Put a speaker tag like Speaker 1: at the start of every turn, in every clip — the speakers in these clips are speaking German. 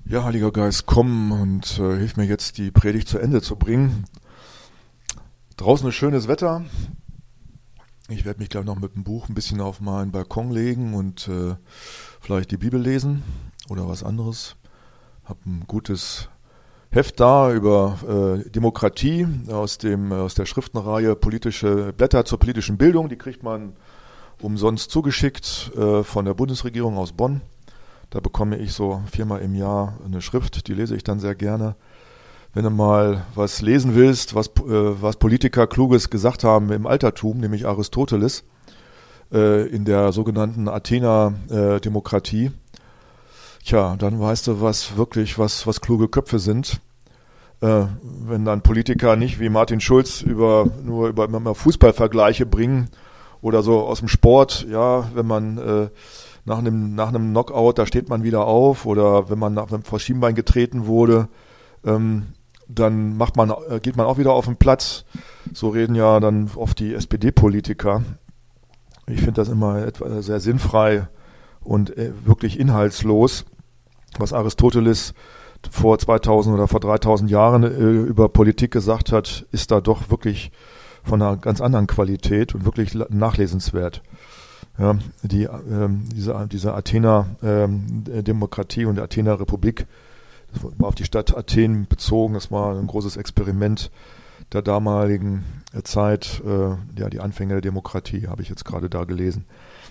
Speaker 1: Ja, Heiliger Geist, komm und hilf mir jetzt, die Predigt zu Ende zu bringen. Draußen ist schönes Wetter. Ich werde mich gleich noch mit dem Buch ein bisschen auf meinen Balkon legen und vielleicht die Bibel lesen oder was anderes. Hab ein gutes Heft da über Demokratie aus der Schriftenreihe Politische Blätter zur politischen Bildung. Die kriegt man umsonst zugeschickt von der Bundesregierung aus Bonn. Da bekomme ich so 4-mal im Jahr eine Schrift, die lese ich dann sehr gerne. Wenn du mal was lesen willst, was Politiker Kluges gesagt haben im Altertum, nämlich Aristoteles, in der sogenannten Athener Demokratie, dann weißt du, was kluge Köpfe sind. Wenn dann Politiker nicht wie Martin Schulz nur über Fußballvergleiche bringen oder so aus dem Sport, wenn man nach einem Knockout, da steht man wieder auf, oder wenn man vor Schienbein getreten wurde, dann geht man auch wieder auf den Platz. So reden ja dann oft die SPD-Politiker. Ich finde das immer sehr sinnfrei und wirklich inhaltslos, was Aristoteles vor 2000 oder vor 3000 Jahren über Politik gesagt hat, ist da doch wirklich von einer ganz anderen Qualität und wirklich nachlesenswert. Ja, diese Athener Demokratie und Athener Republik, das war auf die Stadt Athen bezogen, das war ein großes Experiment der damaligen Zeit, die Anfänge der Demokratie, habe ich jetzt gerade da gelesen.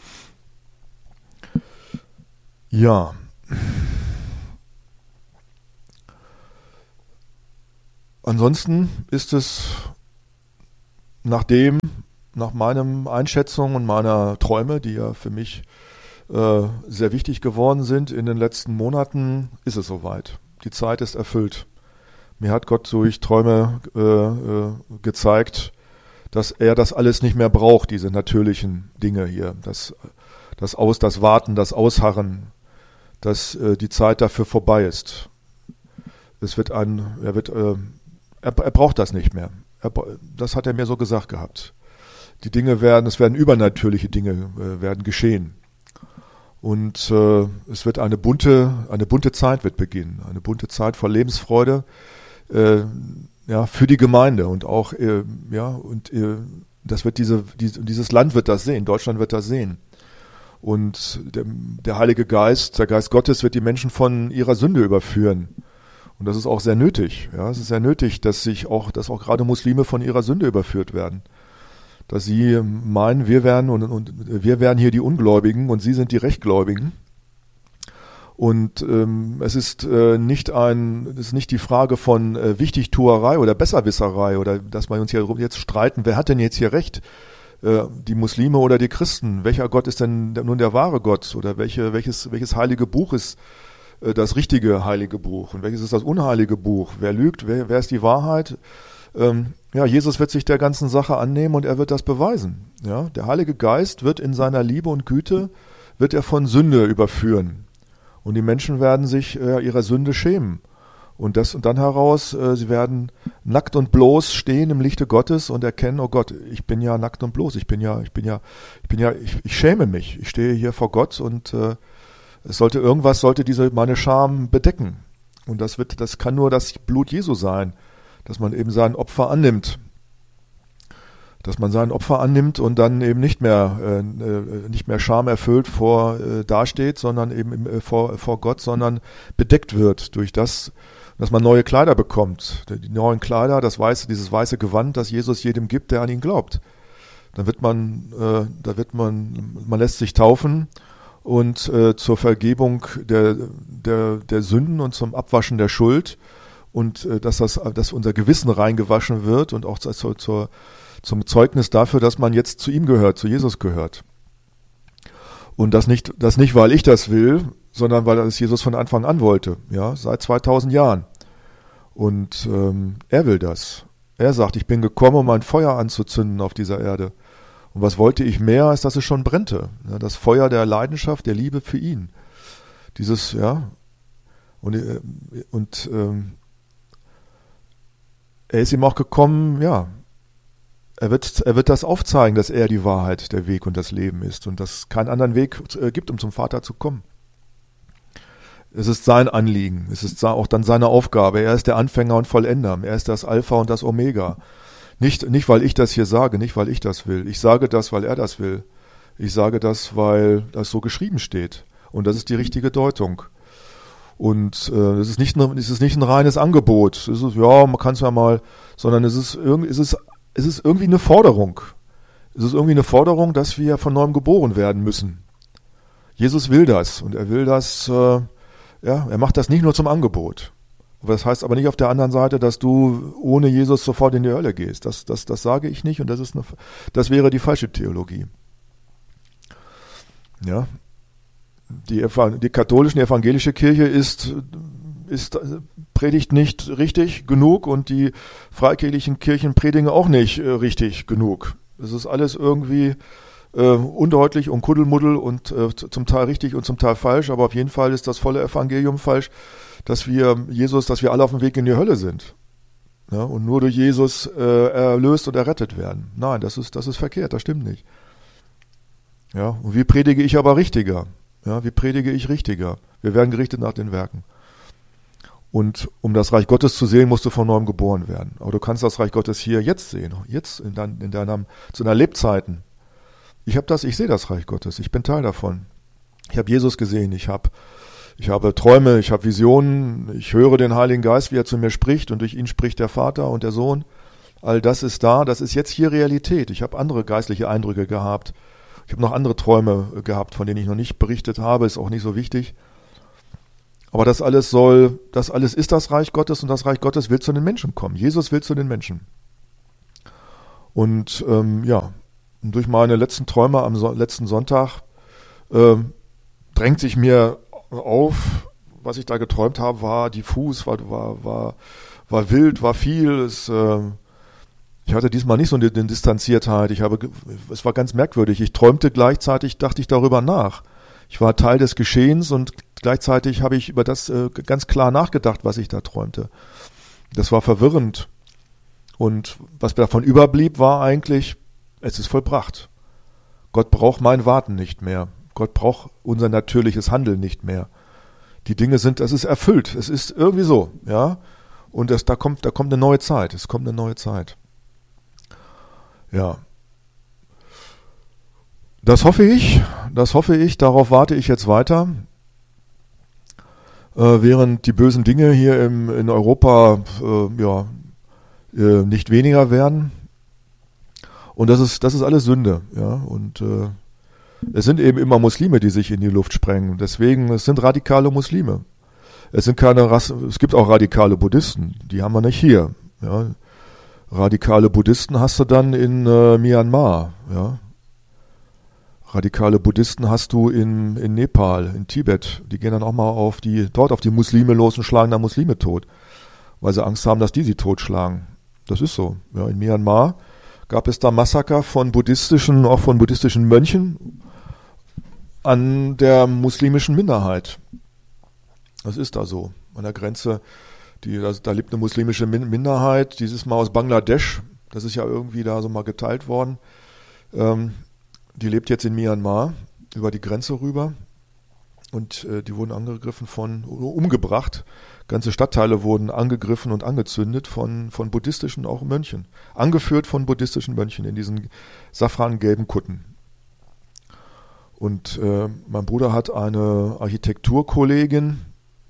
Speaker 1: Ja. Ansonsten ist es nach meinen Einschätzungen und meiner Träume, die ja für mich sehr wichtig geworden sind in den letzten Monaten, ist es soweit. Die Zeit ist erfüllt. Mir hat Gott durch Träume gezeigt, dass er das alles nicht mehr braucht, diese natürlichen Dinge hier. Das Warten, das Ausharren, dass die Zeit dafür vorbei ist. Er braucht das nicht mehr. Das hat er mir so gesagt gehabt. Es werden übernatürliche Dinge werden geschehen. Und es wird eine bunte Zeit wird beginnen. Eine bunte Zeit voll Lebensfreude, für die Gemeinde und auch, das wird dieses Land wird das sehen, Deutschland wird das sehen. Und der Heilige Geist, der Geist Gottes wird die Menschen von ihrer Sünde überführen. Und das ist auch sehr nötig. Ja, es ist sehr nötig, dass auch gerade Muslime von ihrer Sünde überführt werden. Dass sie meinen, wir wären hier die Ungläubigen und sie sind die Rechtgläubigen. Und es ist nicht die Frage von Wichtigtuerei oder Besserwisserei oder dass wir uns hier jetzt streiten, wer hat denn jetzt hier Recht? Die Muslime oder die Christen? Welcher Gott ist denn nun der wahre Gott? Oder welches heilige Buch ist das richtige heilige Buch? Und welches ist das unheilige Buch? Wer lügt? Wer ist die Wahrheit? Jesus wird sich der ganzen Sache annehmen und er wird das beweisen. Ja, der Heilige Geist wird in seiner Liebe und Güte, wird er von Sünde überführen. Und die Menschen werden sich ihrer Sünde schämen. Und dann heraus, sie werden nackt und bloß stehen im Lichte Gottes und erkennen, oh Gott, ich bin ja nackt und bloß, ich schäme mich. Ich stehe hier vor Gott und irgendwas sollte meine Scham bedecken. Und das kann nur das Blut Jesu sein. Dass man eben sein Opfer annimmt. Dass man sein Opfer annimmt und dann eben nicht mehr schamerfüllt dasteht, sondern eben vor Gott, sondern bedeckt wird durch das, dass man neue Kleider bekommt. Die neuen Kleider, dieses weiße Gewand, das Jesus jedem gibt, der an ihn glaubt. Man lässt sich taufen und zur Vergebung der Sünden und zum Abwaschen der Schuld. Und dass unser Gewissen reingewaschen wird und auch zum Zeugnis dafür, dass man jetzt zu ihm gehört, zu Jesus gehört. Und das nicht, weil ich das will, sondern weil das Jesus von Anfang an wollte, ja, seit 2000 Jahren. Und er will das. Er sagt, ich bin gekommen, um ein Feuer anzuzünden auf dieser Erde. Und was wollte ich mehr, als dass es schon brennte? Ja, das Feuer der Leidenschaft, der Liebe für ihn. Er ist ihm auch gekommen, er wird das aufzeigen, dass er die Wahrheit, der Weg und das Leben ist und dass es keinen anderen Weg gibt, um zum Vater zu kommen. Es ist sein Anliegen. Es ist auch dann seine Aufgabe. Er ist der Anfänger und Vollender. Er ist das Alpha und das Omega. Nicht, weil ich das hier sage, nicht, weil ich das will. Ich sage das, weil er das will. Ich sage das, weil das so geschrieben steht. Und das ist die richtige Deutung. Und es ist nicht ein reines Angebot. Es ist, ja, man kann es ja mal, sondern es ist irgendwie eine Forderung. Es ist irgendwie eine Forderung, dass wir von neuem geboren werden müssen. Jesus will das. Und er will das, er macht das nicht nur zum Angebot. Aber das heißt aber nicht auf der anderen Seite, dass du ohne Jesus sofort in die Hölle gehst. Das sage ich nicht und das wäre die falsche Theologie. Ja. Die katholische, evangelische Kirche predigt nicht richtig genug und die freikirchlichen Kirchen predigen auch nicht richtig genug. Es ist alles irgendwie undeutlich und Kuddelmuddel und zum Teil richtig und zum Teil falsch, aber auf jeden Fall ist das volle Evangelium falsch, dass wir alle auf dem Weg in die Hölle sind. Ja, und nur durch Jesus erlöst und errettet werden. Nein, das ist verkehrt, das stimmt nicht. Ja, und wie predige ich aber richtiger? Ja, wie predige ich richtiger? Wir werden gerichtet nach den Werken. Und um das Reich Gottes zu sehen, musst du von neuem geboren werden. Aber du kannst das Reich Gottes hier jetzt sehen, jetzt zu deiner Lebzeiten. Ich sehe das Reich Gottes, ich bin Teil davon. Ich habe Jesus gesehen, ich habe Träume, ich habe Visionen, ich höre den Heiligen Geist, wie er zu mir spricht und durch ihn spricht der Vater und der Sohn. All das ist da, das ist jetzt hier Realität. Ich habe andere geistliche Eindrücke gehabt. Ich habe noch andere Träume gehabt, von denen ich noch nicht berichtet habe, ist auch nicht so wichtig. Aber das alles ist das Reich Gottes und das Reich Gottes will zu den Menschen kommen. Jesus will zu den Menschen. Und durch meine letzten Träume am letzten Sonntag drängt sich mir auf, was ich da geträumt habe, war diffus, war wild, war viel. Ich hatte diesmal nicht so eine Distanziertheit. Es war ganz merkwürdig. Ich träumte gleichzeitig, dachte ich darüber nach. Ich war Teil des Geschehens und gleichzeitig habe ich über das ganz klar nachgedacht, was ich da träumte. Das war verwirrend. Und was davon überblieb, war eigentlich, es ist vollbracht. Gott braucht mein Warten nicht mehr. Gott braucht unser natürliches Handeln nicht mehr. Die Dinge das ist erfüllt. Es ist irgendwie so, ja. Und da kommt eine neue Zeit. Es kommt eine neue Zeit. Ja. Das hoffe ich, darauf warte ich jetzt weiter. Während die bösen Dinge hier in Europa nicht weniger werden. Und das ist alles Sünde, ja. Und es sind eben immer Muslime, die sich in die Luft sprengen. Deswegen, es sind radikale Muslime. Es gibt auch radikale Buddhisten, die haben wir nicht hier, ja. Radikale Buddhisten hast du dann in Myanmar, ja. Radikale Buddhisten hast du in Nepal, in Tibet. Die gehen dann auch mal dort auf die Muslime los und schlagen da Muslime tot, weil sie Angst haben, dass die sie totschlagen. Das ist so. Ja, in Myanmar gab es da Massaker von buddhistischen Mönchen an der muslimischen Minderheit. Das ist da so. An der Grenze, da lebt eine muslimische Minderheit, dieses Mal aus Bangladesch. Das ist ja irgendwie da so mal geteilt worden. Die lebt jetzt in Myanmar, über die Grenze rüber. Und die wurden umgebracht. Ganze Stadtteile wurden angegriffen und angezündet von buddhistischen auch Mönchen. Angeführt von buddhistischen Mönchen in diesen safrangelben Kutten. Und mein Bruder hat eine Architektenkollegin,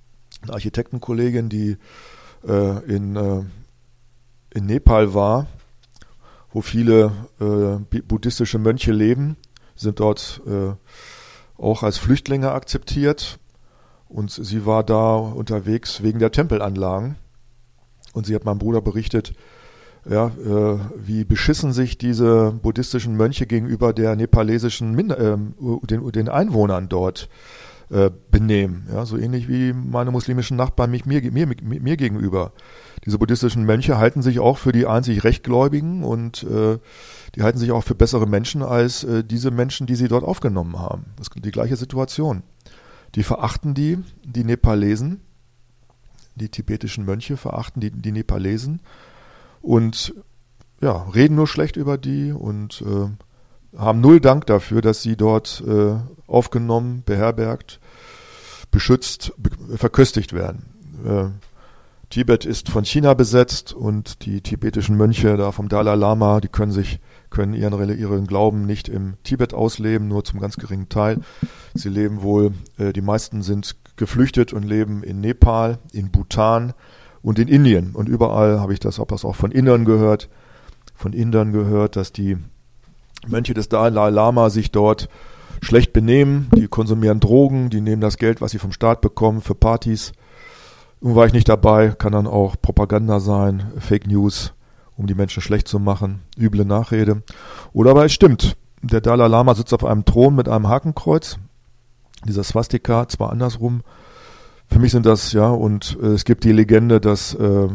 Speaker 1: die in Nepal war, wo viele buddhistische Mönche leben, sind dort auch als Flüchtlinge akzeptiert. Und sie war da unterwegs wegen der Tempelanlagen. Und sie hat meinem Bruder berichtet, ja, wie beschissen sich diese buddhistischen Mönche gegenüber der nepalesischen den Einwohnern dort benehmen. Ja, so ähnlich wie meine muslimischen Nachbarn mir gegenüber. Diese buddhistischen Mönche halten sich auch für die einzig Rechtgläubigen und die halten sich auch für bessere Menschen als diese Menschen, die sie dort aufgenommen haben. Das ist die gleiche Situation. Die verachten die Nepalesen, die tibetischen Mönche verachten die Nepalesen und ja, reden nur schlecht über die und haben null Dank dafür, dass sie dort aufgenommen, beherbergt, beschützt verköstigt werden. Tibet ist von China besetzt und die tibetischen Mönche da vom Dalai Lama, die können ihren Glauben nicht im Tibet ausleben, nur zum ganz geringen Teil. Sie leben wohl, die meisten sind geflüchtet und leben in Nepal, in Bhutan und in Indien. Und überall habe ich das auch von Indern gehört, dass die Mönche des Dalai Lama sich dort schlecht benehmen, die konsumieren Drogen, die nehmen das Geld, was sie vom Staat bekommen, für Partys. Nun war ich nicht dabei, kann dann auch Propaganda sein, Fake News, um die Menschen schlecht zu machen, üble Nachrede. Oder aber es stimmt, der Dalai Lama sitzt auf einem Thron mit einem Hakenkreuz, dieser Swastika, zwar andersrum. Für mich sind das, und es gibt die Legende, dass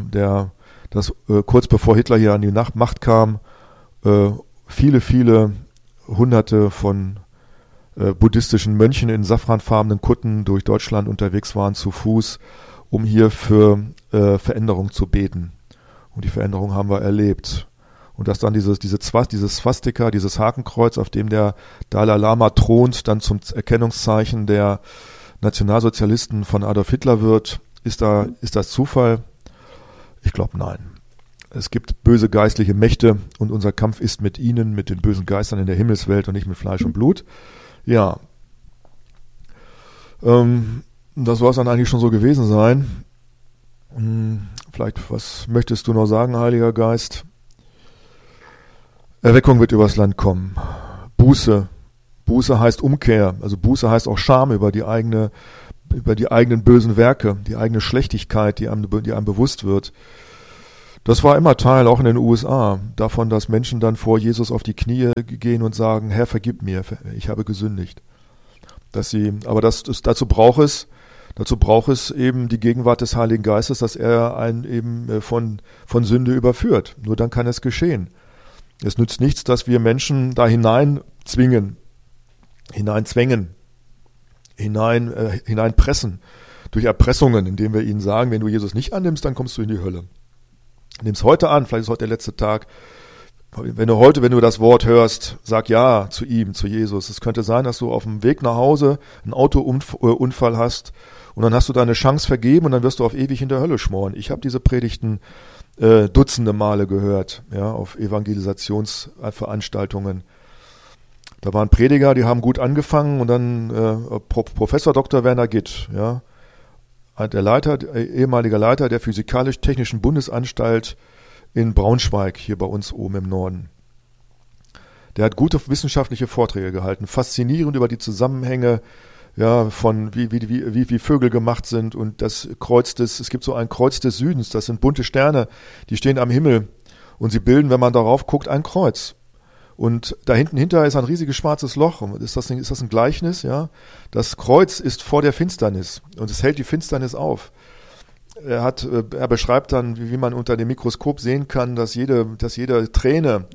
Speaker 1: kurz bevor Hitler hier an die Macht kam, viele Hunderte von buddhistischen Mönchen in safranfarbenen Kutten durch Deutschland unterwegs waren zu Fuß, um hier für Veränderung zu beten. Und die Veränderung haben wir erlebt. Und dass dann dieses Swastika, dieses Hakenkreuz, auf dem der Dalai Lama thront, dann zum Erkennungszeichen der Nationalsozialisten von Adolf Hitler wird, ist das Zufall? Ich glaube, nein. Es gibt böse geistliche Mächte und unser Kampf ist mit ihnen, mit den bösen Geistern in der Himmelswelt und nicht mit Fleisch und Blut. Ja. Das soll es dann eigentlich schon so gewesen sein. Vielleicht, was möchtest du noch sagen, Heiliger Geist? Erweckung wird übers Land kommen. Buße. Buße heißt Umkehr. Also Buße heißt auch Scham über die eigenen bösen Werke, die eigene Schlechtigkeit, die einem bewusst wird. Das war immer Teil, auch in den USA, davon, dass Menschen dann vor Jesus auf die Knie gehen und sagen, Herr, vergib mir, ich habe gesündigt. Dazu braucht es eben die Gegenwart des Heiligen Geistes, dass er einen eben von Sünde überführt. Nur dann kann es geschehen. Es nützt nichts, dass wir Menschen da hineinzwängen, hineinpressen, durch Erpressungen, indem wir ihnen sagen, wenn du Jesus nicht annimmst, dann kommst du in die Hölle. Nimm es heute an, vielleicht ist heute der letzte Tag. Wenn du das Wort hörst, sag ja zu ihm, zu Jesus. Es könnte sein, dass du auf dem Weg nach Hause einen Autounfall hast und dann hast du deine Chance vergeben und dann wirst du auf ewig in der Hölle schmoren. Ich habe diese Predigten dutzende Male gehört, auf Evangelisationsveranstaltungen. Da waren Prediger, die haben gut angefangen und dann Professor Dr. Werner Gitt, der ehemalige Leiter der Physikalisch-Technischen Bundesanstalt in Braunschweig, hier bei uns oben im Norden. Der hat gute wissenschaftliche Vorträge gehalten, faszinierend über die Zusammenhänge, von wie Vögel gemacht sind und es gibt so ein Kreuz des Südens, das sind bunte Sterne, die stehen am Himmel und sie bilden, wenn man darauf guckt, ein Kreuz. Und da hinter ist ein riesiges schwarzes Loch. Ist das ein Gleichnis? Ja? Das Kreuz ist vor der Finsternis und es hält die Finsternis auf. Er beschreibt dann, wie man unter dem Mikroskop sehen kann, dass jede Träne,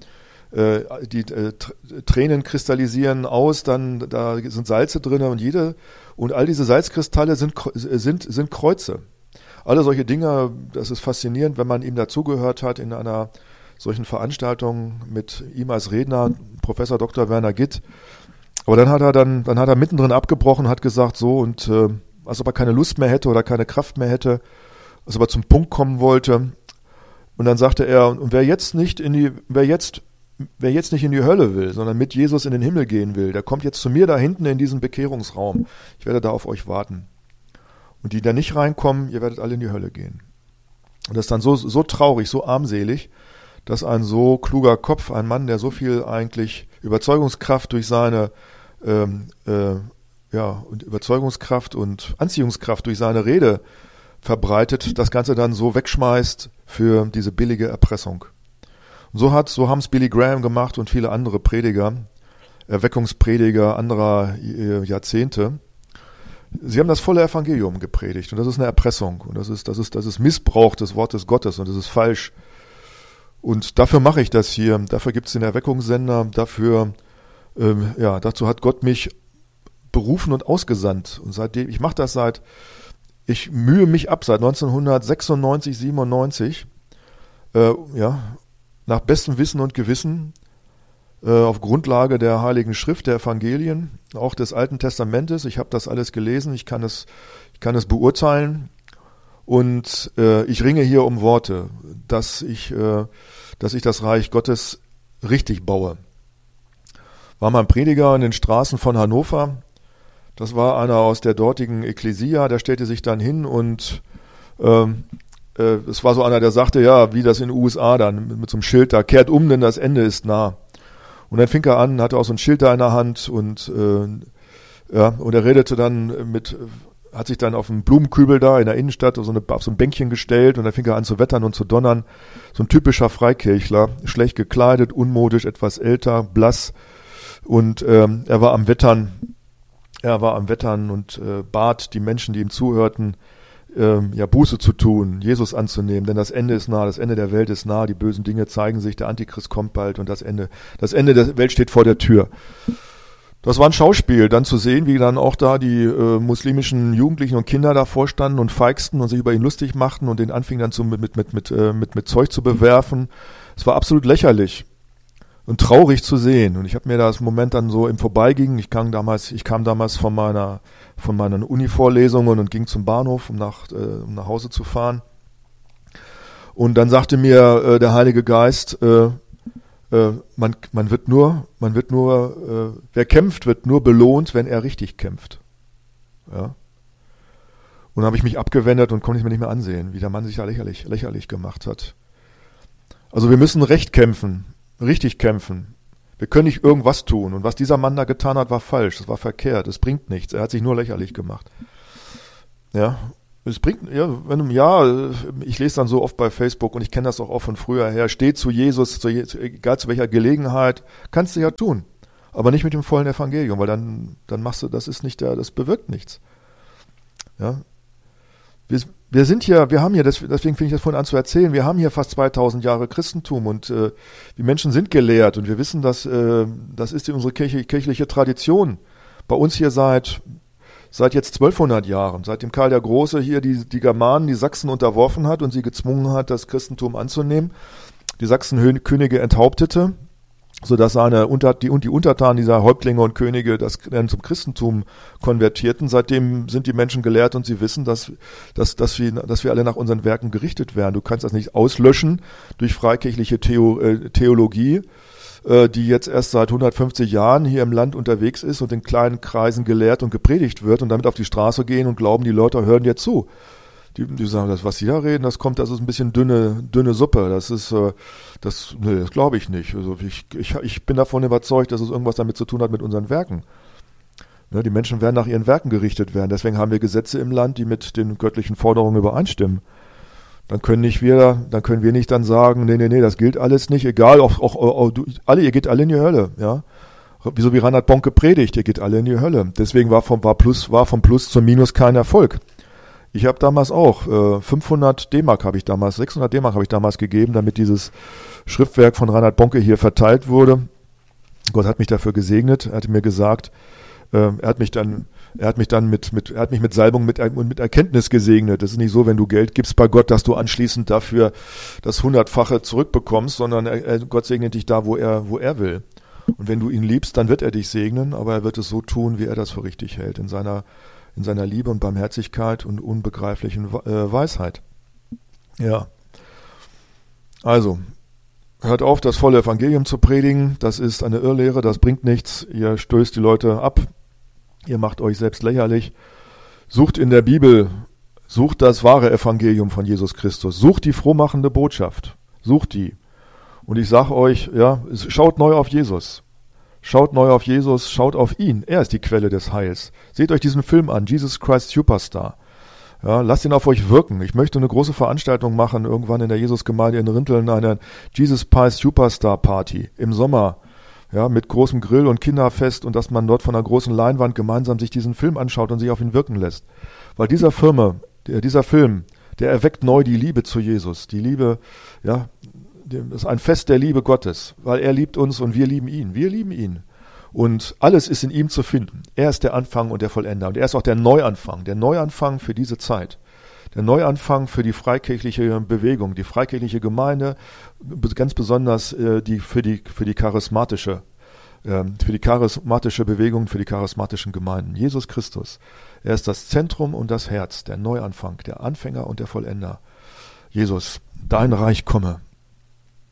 Speaker 1: Tränen kristallisieren aus, dann da sind Salze drin und all diese Salzkristalle sind Kreuze. Alle solche Dinge, das ist faszinierend, wenn man ihm dazugehört hat in einer solchen Veranstaltungen mit ihm als Redner, Professor Dr. Werner Gitt. Aber dann hat er mittendrin abgebrochen, hat gesagt als ob er keine Lust mehr hätte oder keine Kraft mehr hätte, als ob er zum Punkt kommen wollte. Und dann sagte er, und wer jetzt nicht in die Hölle will, sondern mit Jesus in den Himmel gehen will, der kommt jetzt zu mir da hinten in diesen Bekehrungsraum. Ich werde da auf euch warten. Und die da nicht reinkommen, ihr werdet alle in die Hölle gehen. Und das ist dann so traurig, so armselig, dass ein so kluger Kopf, ein Mann, der so viel eigentlich Überzeugungskraft durch seine und Überzeugungskraft und Anziehungskraft durch seine Rede verbreitet, das Ganze dann so wegschmeißt für diese billige Erpressung. Und so haben es Billy Graham gemacht und viele andere Prediger, Erweckungsprediger anderer Jahrzehnte. Sie haben das volle Evangelium gepredigt und das ist eine Erpressung und das ist Missbrauch des Wortes Gottes und das ist falsch. Und dafür mache ich das hier. Dafür gibt es den Erweckungssender. Dazu hat Gott mich berufen und ausgesandt. Und ich mache das ich mühe mich ab seit 1996, 97, nach bestem Wissen und Gewissen, auf Grundlage der Heiligen Schrift, der Evangelien, auch des Alten Testamentes. Ich habe das alles gelesen. Ich kann ich kann es beurteilen und ich ringe hier um Worte, dass ich das Reich Gottes richtig baue. War mal ein Prediger in den Straßen von Hannover. Das war einer aus der dortigen Ekklesia, der stellte sich dann hin und es war so einer, der sagte, ja, wie das in den USA dann mit so einem Schild da, kehrt um, denn das Ende ist nah. Und dann fing er an, hatte auch so ein Schild da in der Hand und und er redete dann hat sich dann auf einen Blumenkübel da in der Innenstadt auf so ein Bänkchen gestellt und dann fing er an zu wettern und zu donnern. So ein typischer Freikirchler, schlecht gekleidet, unmodisch, etwas älter, blass und er war am Wettern und bat die Menschen, die ihm zuhörten, Buße zu tun, Jesus anzunehmen, denn das Ende ist nah, das Ende der Welt ist nah, die bösen Dinge zeigen sich, der Antichrist kommt bald und das Ende der Welt steht vor der Tür. Das war ein Schauspiel, dann zu sehen, wie dann auch da die muslimischen Jugendlichen und Kinder davor standen und feixten und sich über ihn lustig machten und den anfingen dann mit Zeug zu bewerfen. Es war absolut lächerlich und traurig zu sehen. Und ich habe mir das Moment dann so im Vorbeigingen, ich kam damals von meinen Uni-Vorlesungen und ging zum Bahnhof, um nach Hause zu fahren. Und dann sagte mir der Heilige Geist, wer kämpft, wird nur belohnt, wenn er richtig kämpft. Ja. Und dann habe ich mich abgewendet und konnte es mir nicht mehr ansehen, wie der Mann sich da lächerlich gemacht hat. Also wir müssen recht kämpfen, richtig kämpfen. Wir können nicht irgendwas tun. Und was dieser Mann da getan hat, war falsch, das war verkehrt, es bringt nichts. Er hat sich nur lächerlich gemacht. Ja. Es bringt, ich lese dann so oft bei Facebook und ich kenne das auch von früher her, steh zu Jesus, egal zu welcher Gelegenheit, kannst du ja tun, aber nicht mit dem vollen Evangelium, weil dann machst du, das bewirkt nichts. Ja. Wir haben hier, deswegen fing ich das vorhin an zu erzählen, wir haben hier fast 2000 Jahre Christentum und die Menschen sind gelehrt und wir wissen, das ist unsere kirchliche Tradition. Bei uns hier seit jetzt 1200 Jahren, seitdem Karl der Große hier die Germanen, die Sachsen unterworfen hat und sie gezwungen hat, das Christentum anzunehmen, die Sachsenkönige enthauptete, sodass die Untertanen dieser Häuptlinge und Könige das dann zum Christentum konvertierten. Seitdem sind die Menschen gelehrt und sie wissen, dass wir alle nach unseren Werken gerichtet werden. Du kannst das nicht auslöschen durch freikirchliche Theologie, die jetzt erst seit 150 Jahren hier im Land unterwegs ist und in kleinen Kreisen gelehrt und gepredigt wird und damit auf die Straße gehen und glauben, die Leute hören dir zu. Die sagen, das, was sie da reden, das ist ein bisschen dünne Suppe. Das glaube ich nicht. Also ich bin davon überzeugt, dass es irgendwas damit zu tun hat mit unseren Werken. Ne, die Menschen werden nach ihren Werken gerichtet werden. Deswegen haben wir Gesetze im Land, die mit den göttlichen Forderungen übereinstimmen. Dann können wir nicht dann sagen, nee, das gilt alles nicht, egal, ihr geht alle in die Hölle, ja. Wieso wie Reinhard Bonke predigt, ihr geht alle in die Hölle. Deswegen war vom Plus zum Minus kein Erfolg. Ich habe damals auch 600 D-Mark habe ich damals gegeben, damit dieses Schriftwerk von Reinhard Bonke hier verteilt wurde. Gott hat mich dafür gesegnet, er hat mir gesagt, er hat mich mit Salbung und mit Erkenntnis gesegnet. Das ist nicht so, wenn du Geld gibst bei Gott, dass du anschließend dafür das 100-fache zurückbekommst, sondern Gott segnet dich da, wo er will. Und wenn du ihn liebst, dann wird er dich segnen, aber er wird es so tun, wie er das für richtig hält, in seiner Liebe und Barmherzigkeit und unbegreiflichen Weisheit. Ja. Also, hört auf, das volle Evangelium zu predigen. Das ist eine Irrlehre, das bringt nichts. Ihr stößt die Leute ab. Ihr macht euch selbst lächerlich. Sucht in der Bibel, sucht das wahre Evangelium von Jesus Christus. Sucht die frohmachende Botschaft. Sucht die. Und ich sage euch, ja, schaut neu auf Jesus. Schaut neu auf Jesus, schaut auf ihn. Er ist die Quelle des Heils. Seht euch diesen Film an, Jesus Christ Superstar. Ja, lasst ihn auf euch wirken. Ich möchte eine große Veranstaltung machen, irgendwann in der Jesusgemeinde in Rinteln, eine Jesus Pie Superstar Party im Sommer. Ja, mit großem Grill und Kinderfest und dass man dort von einer großen Leinwand gemeinsam sich diesen Film anschaut und sich auf ihn wirken lässt. Weil dieser Film, der erweckt neu die Liebe zu Jesus. Die Liebe, ja, das ist ein Fest der Liebe Gottes, weil er liebt uns und wir lieben ihn. Wir lieben ihn. Und alles ist in ihm zu finden. Er ist der Anfang und der Vollender. Und er ist auch der Neuanfang für diese Zeit. Der Neuanfang für die freikirchliche Bewegung, die freikirchliche Gemeinde, ganz besonders für die charismatische für die charismatische Bewegung, für die charismatischen Gemeinden. Jesus Christus, er ist das Zentrum und das Herz, der Neuanfang, der Anfänger und der Vollender. Jesus, dein Reich komme.